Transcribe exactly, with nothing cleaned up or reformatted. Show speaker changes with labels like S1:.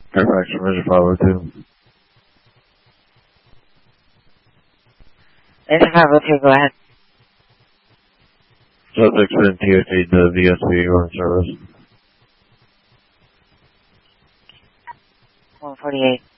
S1: Fairfax, Measure five oh two.
S2: Measure five oh two, go ahead.
S1: Subject's been T O T to V S B or in service.
S2: one forty-eight.